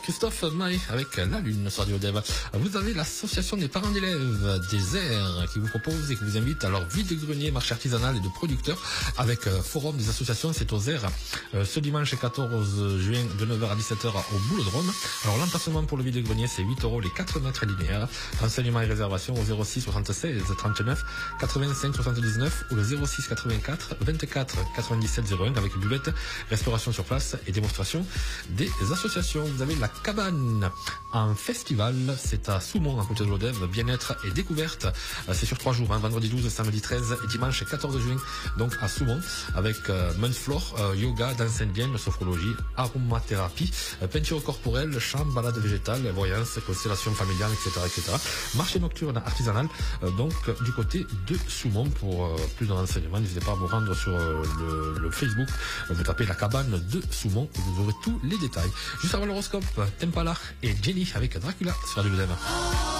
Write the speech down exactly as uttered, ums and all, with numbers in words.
Christophe Maé avec La Lune sur Radio Dev. Vous avez l'association des parents d'élèves des Airs qui vous propose et qui vous invite à leur vide-grenier, marché artisanal et de producteurs avec euh, forum des associations. C'est aux Airs euh, ce dimanche quatorze juin de neuf heures à dix-sept heures au Boulodrome. Alors l'emplacement pour le vide-grenier c'est huit euros les quatre mètres linéaires. Renseignements et réservations au zéro six soixante-seize trente-neuf quatre-vingt-cinq soixante-dix-neuf ou le zéro six quatre-vingt-quatre vingt-quatre quatre-vingt-dix-sept zéro un avec buvette, restauration sur place et démonstration des associations. Vous avez la cabane en festival, c'est à Soumont à côté de l'Odève, bien-être et découverte. C'est sur trois jours, hein, vendredi douze, samedi treize et dimanche quatorze juin, donc à Soumont, avec euh, Munsflore, euh, yoga, danse indienne, sophrologie, aromathérapie, euh, peinture corporelle, chant, balade végétale, voyance, constellation familiale, et cetera, et cetera. Marché nocturne artisanal, euh, donc du côté de Soumont. Pour euh, plus de renseignements, n'hésitez pas à vous rendre sur euh, le, le Facebook, vous tapez la cabane de Soumont et vous aurez tous les détails. Juste avant l'horoscope, Tempala et Jenny avec Dracula sur Radio Dev.